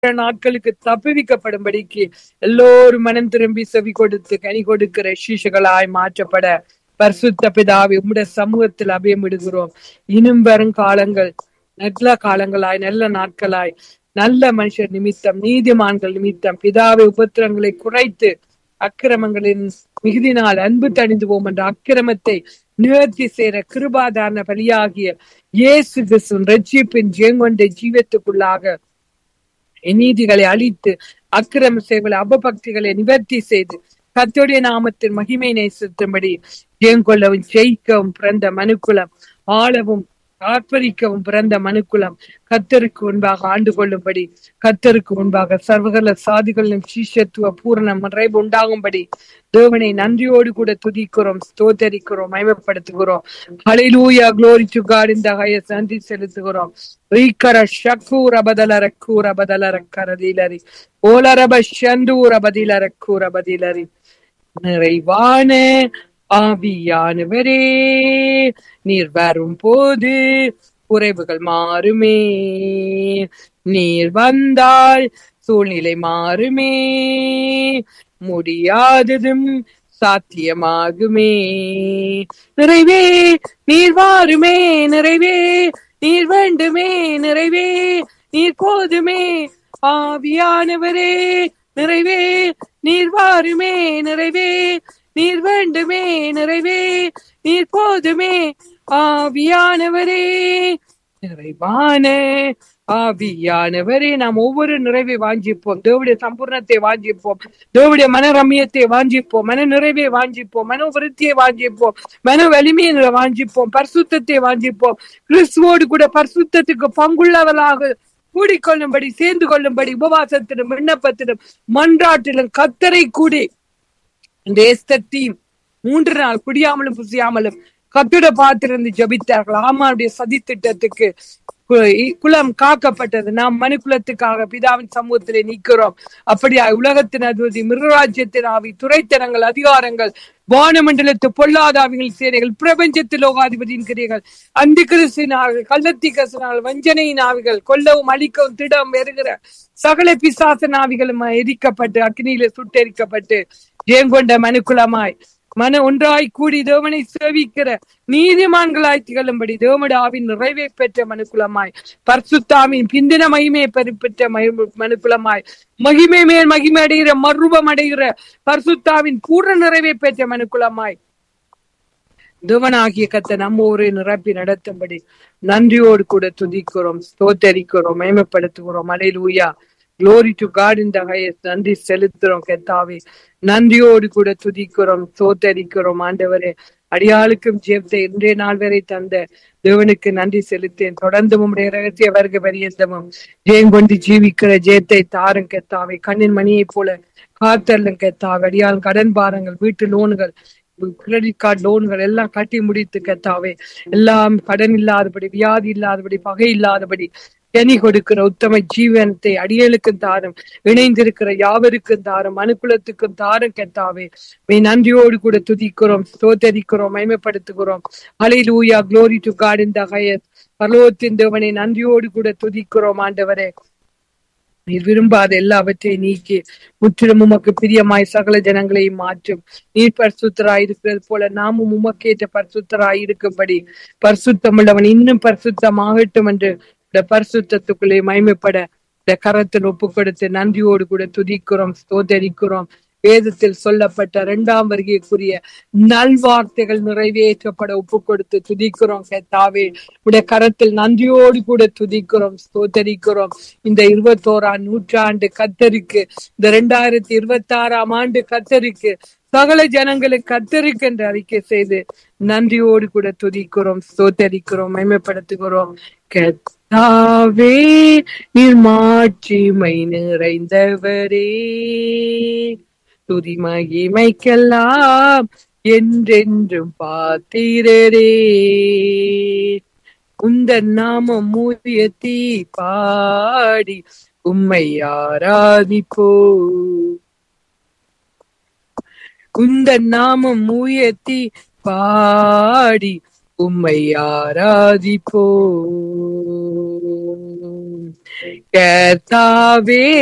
நாட்களுக்கு தப்புவிக்கப்படும்படிக்கு எல்லோரும் மனம் திரும்பி செவி கொடுத்து கனி கொடுக்கிற சீஷர்களாய் மாற்றப்பட பரிசுத்த பிதாவே உம்முடைய சமூகத்தில் அபயமிடுகிறோம். இன்னும் வரும் காலங்கள் நல்ல காலங்களாய், நல்ல நாட்களாய், நல்ல மனுஷர் நிமித்தம், நீதிமான்கள் நிமித்தம் பிதாவை உபத்திரங்களை குறைத்து அக்கிரமங்களின் மிகுதினால் அன்பு தணிந்து போம் என்ற அக்கிரமத்தை நிவர்த்தி செய்கிற கிருபாதான பலியாகிய இயேசு கிறிஸ்துவின் ரட்சிப்பின் ஜெயங்கொண்ட ஜீவத்துக்குள்ளாக நீதிகளை அழித்து அக்கிரம சேவலை அபபக்திகளை நிவர்த்தி செய்து கர்த்தருடைய நாமத்தின் மகிமை நேசிக்கும்படி ஜெயங்கொள்ளவும் ஜெயிக்கவும் பிறந்த மனுக்குலம், ஆளவும் ஆர்ப்பரிக்கவும் பிறந்த மனுக்குலம் கர்த்தருக்கு முன்பாக ஆண்டு கொள்ளும்படி, கர்த்தருக்கு முன்பாக சர்வகல சாதிகளிலும் சீஷத்துவ பூரண நிறைவு உண்டாகும்படி தேவனை நன்றியோடு கூட துதிக்கிறோம், ஸ்தோத்தரிக்கிறோம், மகிமைப்படுத்துகிறோம். ஹல்லேலூயா, glory to God in the highest. நன்றி செலுத்துகிறோம். ரீகர ஷக்கூர பதலர கூர பதலர கரதிலரி ஓலரப ஷந்தூர பதிலர கூர பதிலரி. நிறைவான ஆவியானவரே, நீர் வரும் போது குறைவுகள் மாறுமே, நீர் வந்தால் சூழ்நிலை மாறுமே, முடியாததும் சாத்தியமாகுமே. நிறைவே நீர் வாருமே, நிறைவே நீர் வேண்டுமே, நிறைவே நீர் போதுமே. ஆவியானவரே, நிறைவே நீர் வாருமே, நிறைவே நீர் வேண்டுமே, நிறைவே நீர் போதுமே. ஆவியானவரே, நிறைவான ஆவியானவரே, நாம் ஒவ்வொரு நிறைவை வாஞ்சிப்போம், தேவனுடைய சம்பூர்ணத்தை வாஞ்சிப்போம், தேவனுடைய மன ரம்யத்தை வாஞ்சிப்போம், மன நிறைவை வாஞ்சிப்போம், மன விருத்தியை வாஞ்சிப்போம், மன வலிமையை வாஞ்சிப்போம், பரிசுத்தத்தை வாஞ்சிப்போம். கிறிஸ்துவோடு கூட பரிசுத்தத்துக்கு பங்குள்ளவர்களாக கூடிக்கொள்ளும்படி, சேர்ந்து கொள்ளும்படி உபவாசத்திலும் விண்ணப்பத்திலும் மன்றாட்டிலும் கர்த்தரை கூடி இந்த எஸ்தர் டீம் 3 நாள் குடியாமலும் புசியாமலும் கர்த்தருடைய பாத்திரந்து ஜபித்தார்கள். ஆமாவுடைய சதி திட்டத்துக்கு குலம் காக்கப்பட்டது. நாம் மனுக்குலத்துக்காக பிதாவின் சமூகத்திலே நிற்கிறோம். அப்படியா உலகத்தின் அதிபதி, மிருகராஜ்யத்தின் ஆவி, துரைத்தனங்கள், அதிகாரங்கள், வானமண்டலத்து பொல்லாதாவிகள் சேனைகள், பிரபஞ்சத்தில் லோகாதிபதியின் கிரியைகள், அந்த கிறிஸ்தினார்கள், கள்ளத்திகசனார்கள், வஞ்சனையின் ஆவிகள், கொல்லவும் அழிக்கவும் திடம் வருகிற சகல பிசாச ஆவிகளும் எரிக்கப்பட்டு அக்னியில சுட்டெரிக்கப்பட்டு ஜெயங்கொண்ட மனுக்குலமாய் மன ஒன்றாய் கூடி தேவனை சேவிக்கிற நீதிமான்களாய் திகழும்படி தேவனுடைய ஆவின் நிறைவை பெற்ற மனுக்குலமாய், பரிசுத்தாவின் பிந்தின மகிமையை பெற்ற மனுக்குலமாய், மகிமை மேல் மகிமை அடைகிற மறுரூபம் அடைகிற பரிசுத்தாவின் பூர்ண நிறைவை பெற்ற மனுக்குலமாய் தேவனாகிய கர்த்தர் நம்ம ஒரு நிரப்பி நடத்தும்படி நன்றியோடு கூட துதிக்கிறோம், ஸ்தோத்தரிக்கிறோம், மகிமைப்படுத்துகிறோம். அல்லேலூயா, glory to God in the highest. நன்றி செலுத்துறோம் கர்த்தாவே, நன்றியோடு கூட துதிக்கிறோம், ஸ்தோத்தரிக்கிறோம். ஆண்டவரே, அடியாளுக்கும் ஜெபத்தை இன்றைய நாள் வரை தந்த தேவனுக்கு நன்றி செலுத்தேன். தொடர்ந்து உம்முடைய ரகசிய வருக பரியந்தமும் ஜெயம் கொண்டு ஜீவிக்கிற ஜெயத்தை தாரும் கர்த்தாவே. கண்ணின் மணியை போல காத்தல்லும் கர்த்தாவே. அடியாள் கடன் பாரங்கள், வீட்டு லோன்கள், கிரெடிட் கார்டு லோன்கள் எல்லாம் கட்டி முடித்து கர்த்தாவே, எல்லாம் கடன் இல்லாதபடி, வியாதி இல்லாதபடி, பகை இல்லாதபடி கனி கொடுக்கிற உத்தம ஜீவனத்தை அடியலுக்கும் தாரும், இணைந்திருக்கிற யாவருக்கும் தாரும், மனுக்குலத்துக்கும் தாரும் கர்த்தாவே. நன்றியோடு கூட துதிக்கிறோம், ஸ்தோத்தரிக்கிறோம், மகிமைப்படுத்துகிறோம். ஹல்லேலூயா, glory to God in the highest. பரலோகத்தின் தேவனை நன்றியோடு கூட துதிக்கிறோம். ஆண்டவரே, நீர் விரும்பாத எல்லாவற்றையும் நீக்கி முற்றிலும் உமக்கு பிரியமாய் சகல ஜனங்களையும் மாற்றும். நீர் பரிசுத்தராய் இருக்கிறது போல நாமும் உமக்கேற்ற பரிசுத்தராய் இருக்கும்படி பரிசுத்தம் உள்ளவன் இன்னும் பரிசுத்தமாகட்டும் என்று பரிசுத்தத்துக்குள்ளே மகிமைப்பட கரத்தில் ஒப்பு கொடுத்து நன்றியோடு கூட துதிக்கிறோம், ஸ்தோத்தரிக்கிறோம். வேதத்தில் சொல்லப்பட்ட 2ஆம் வருகைக்குரிய நல்வார்த்தைகள் நிறைவேற்றப்பட ஒப்பு கொடுத்து துதிக்கிறோம் கர்த்தாவே. உடைய கரத்தில் நன்றியோடு கூட துதிக்கிறோம், ஸ்தோத்தரிக்கிறோம். இந்த 21ஆம் நூற்றாண்டு கர்த்தருக்கு, இந்த 2026ஆம் ஆண்டு கர்த்தருக்கு, சகல ஜனங்களுக்கு கர்த்தருக்கு என்று அறிக்கை செய்து நன்றியோடு கூட துதிக்கிறோம், ஸ்தோத்தரிக்கிறோம், மகிமைப்படுத்துகிறோம். கர்த்தாவே, நீர் மாட்சிமை நிறைந்தவரே, துதி மகிமைக்கெல்லாம் என்றென்றும் பாத்திரரே, உந்தன் நாமம் உயர்த்தி பாடி உம்மை ஆராதிப்போ, உந்தன் நாமம் உயர்த்தி பாடி உம்மை ஆராதிப்போ. கர்த்தாவே